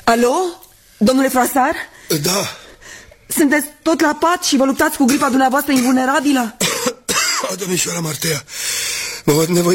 Alo? Domnule Froissart? Da. Sunteți tot la pat și vă luptați cu gripa dumneavoastră invulnerabilă? Domnișoara Martea, mă văd nevoit